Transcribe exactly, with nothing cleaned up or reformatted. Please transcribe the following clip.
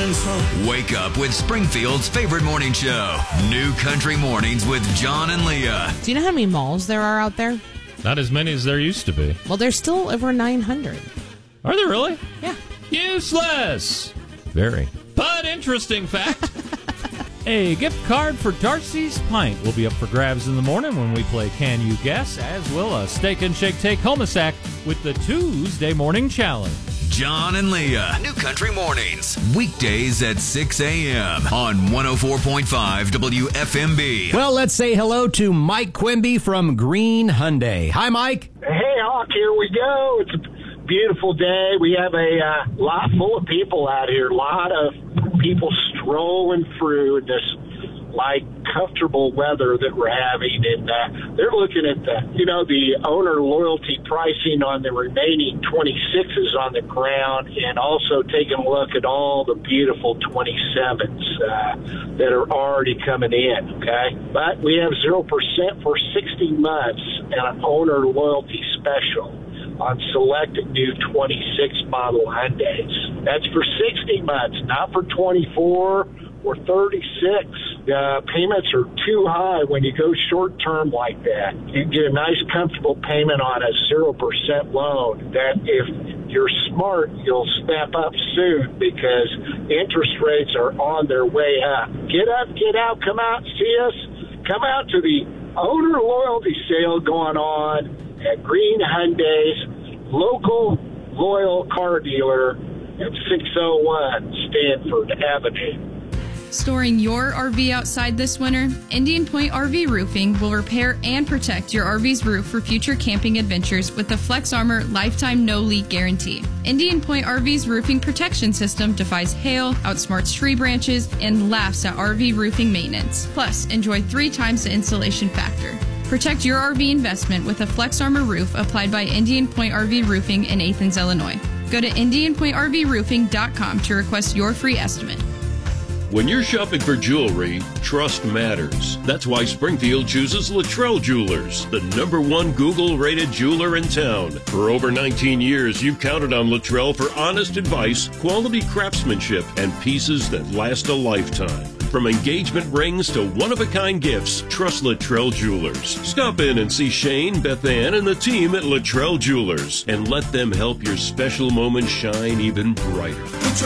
Wake up with Springfield's favorite morning show, New Country Mornings with John and Leah. Do you know how many malls there are out there? Not as many as there used to be. Well, there's still over nine hundred. Are there really? Yeah. Useless! Very. But interesting fact. A gift card for Darcy's Pint will be up for grabs in the morning when we play Can You Guess, as will a Steak and Shake Take Home a Sack with the Tuesday Morning Challenge. John and Leah, New Country Mornings, weekdays at six a.m. on one oh four point five W F M B. Well, let's say hello to Mike Quimby from Green Hyundai. Hi, Mike. Hey, Hawk, here we go. It's a beautiful day. We have a uh, lot full of people out here, a lot of people strolling through this like comfortable weather that we're having, and uh, they're looking at the, you know, the owner loyalty pricing on the remaining twenty-sixes on the ground, and also taking a look at all the beautiful twenty-sevens uh, that are already coming in. Okay, but we have zero percent for sixty months and an owner loyalty special on selected new twenty-six model Hyundais. That's for sixty months, not for twenty-four or thirty-six. Uh, payments are too high when you go short term like that. You get a nice, comfortable payment on a zero percent loan that, if you're smart, you'll snap up soon because interest rates are on their way up. Get up, get out, come out and see us. Come out to the owner loyalty sale going on at Green Hyundai's local loyal car dealer at six oh one Stanford Avenue. Storing your R V outside this winter? Indian Point R V Roofing will repair and protect your R V's roof for future camping adventures with the Flex Armor Lifetime No Leak Guarantee. Indian Point R V's roofing protection system defies hail, outsmarts tree branches, and laughs at R V roofing maintenance. Plus, enjoy three times the insulation factor. Protect your R V investment with a Flex Armor roof applied by Indian Point R V Roofing in Athens, Illinois. Go to indian point r v roofing dot com to request your free estimate. When you're shopping for jewelry, trust matters. That's why Springfield chooses Luttrell Jewelers, the number one Google-rated jeweler in town. For over nineteen years, you've counted on Luttrell for honest advice, quality craftsmanship, and pieces that last a lifetime. From engagement rings to one-of-a-kind gifts, trust Luttrell Jewelers. Stop in and see Shane, Beth Ann, and the team at Luttrell Jewelers, and let them help your special moments shine even brighter.